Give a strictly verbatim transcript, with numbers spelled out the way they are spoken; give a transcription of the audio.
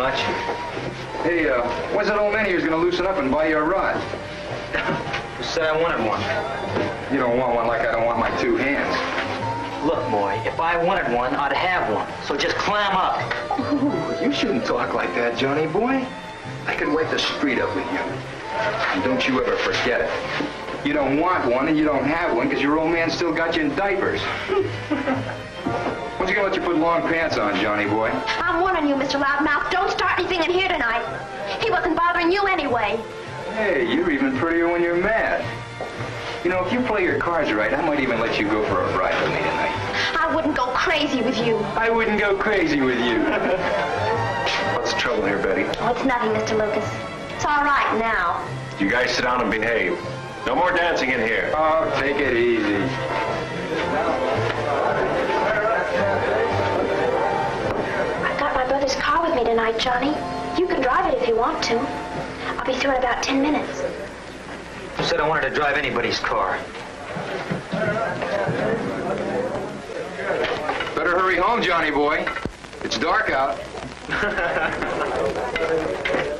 much. Hey, uh, when's that old man here's gonna loosen up and buy you a rod? Who said I wanted one? You don't want one like I don't want my two hands. Look, boy, if I wanted one, I'd have one. So just clam up. Ooh, you shouldn't talk like that, Johnny boy. I could wipe the street up with you. And don't you ever forget it. You don't want one and you don't have one because your old man still got you in diapers. When's he gonna let you put long pants on, Johnny boy? I'm warning you, Mister Loudmouth. Don't start anything in here tonight. He wasn't bothering you anyway. Hey, you're even prettier when you're mad. You know, if you play your cards right, I might even let you go for a ride with me tonight. I wouldn't go crazy with you. I wouldn't go crazy with you. What's the trouble here, Betty? Oh, it's nothing, Mister Lucas. It's all right now. You guys sit down and behave. No more dancing in here. Oh, take it easy. I've got my brother's car with me tonight, Johnny. You can drive it if you want to. I'll be through in about ten minutes. Who said I wanted to drive anybody's car? Better hurry home, Johnny boy. It's dark out.